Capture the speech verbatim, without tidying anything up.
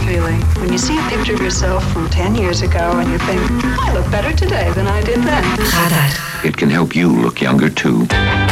feeling when you see a picture of yourself from ten years ago and you think, I look better today than I did then. It can help you look younger too.